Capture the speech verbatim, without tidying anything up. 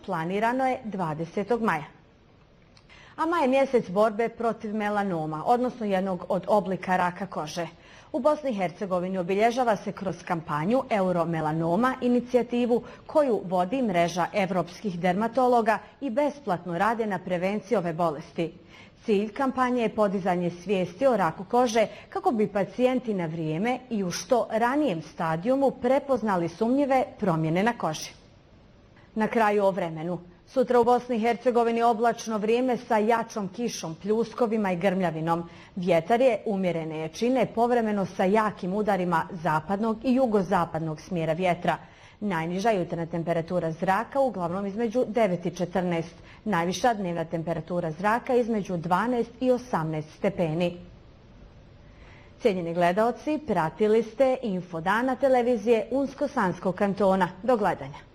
planirano je dvadesetog maja. A maj je mjesec borbe protiv melanoma, odnosno jednog od oblika raka kože. U Bosni i Hercegovini obilježava se kroz kampanju Euromelanoma, inicijativu koju vodi mreža evropskih dermatologa i besplatno rade na prevenciji ove bolesti. Cilj kampanje je podizanje svijesti o raku kože kako bi pacijenti na vrijeme i u što ranijem stadijumu prepoznali sumnjive promjene na koži. Na kraju o vremenu. Sutra u Bosni i Hercegovini oblačno vrijeme sa jačom kišom, pljuskovima i grmljavinom. Vjetar je umjerene jačine, povremeno sa jakim udarima zapadnog i jugozapadnog smjera vjetra. Najniža jutarnja temperatura zraka uglavnom između devet i četrnaest. Najviša dnevna temperatura zraka između dvanaest i osamnaest stepeni. Cijenjeni gledaoci, pratili ste Info dana televizije Unsko-Sanskog kantona. Do gledanja.